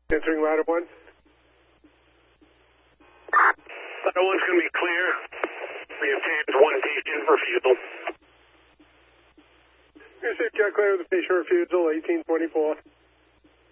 Answering ladder 1. Ladder 1's going to be clear. We have James 1 patient refusal. Your safe got clear with the patient refusal, 1824.